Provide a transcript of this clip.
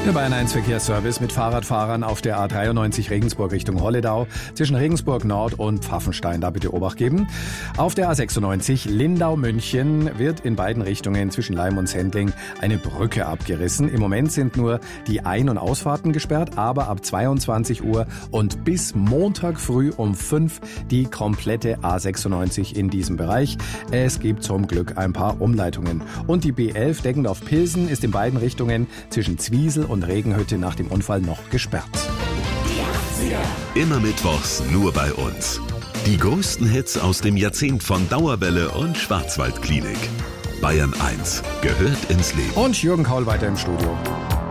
Der Bayern 1 Verkehrsservice mit Fahrradfahrern auf der A93 Regensburg Richtung Holledau zwischen Regensburg Nord und Pfaffenstein. Da bitte Obacht geben. Auf der A96 Lindau-München wird in beiden Richtungen zwischen Laim und Sendling eine Brücke abgerissen. Im Moment sind nur die Ein- und Ausfahrten gesperrt, aber ab 22 Uhr und bis Montag früh um 5 die komplette A96 in diesem Bereich. Es gibt zum Glück ein paar Umleitungen. Und die B11 deckend auf Pilsen ist in beiden Richtungen zwischen Zwiesel und Regenhütte nach dem Unfall noch gesperrt. Immer mittwochs nur bei uns. Die größten Hits aus dem Jahrzehnt von Dauerwelle und Schwarzwaldklinik. Bayern 1 gehört ins Leben. Und Jürgen Kaul weiter im Studio.